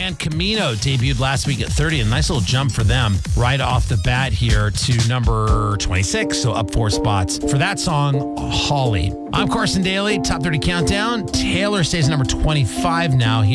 band Camino debuted last week at 30. A nice little jump for them right off the bat here to number 26, so up 4 spots. For that song, Holly. I'm Carson Daly, Top 30 Countdown. Taylor stays at number 25 now. Here